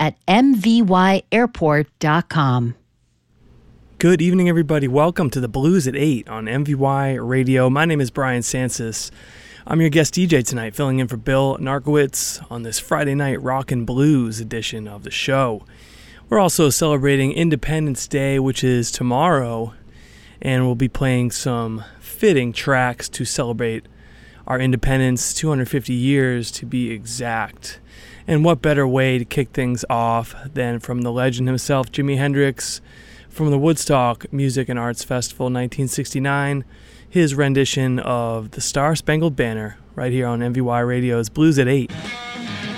at mvyairport.com. Good evening, everybody. Welcome to the Blues at 8 on MVY Radio. My name is Brian Sansis. I'm your guest DJ tonight, filling in for Bill Narkowitz on this Friday night rock and blues edition of the show. We're also celebrating Independence Day, which is tomorrow, and we'll be playing some fitting tracks to celebrate our independence, 250 years to be exact. And what better way to kick things off than from the legend himself, Jimi Hendrix, from the Woodstock Music and Arts Festival 1969, his rendition of the Star Spangled Banner right here on MVY Radio's Blues at 8.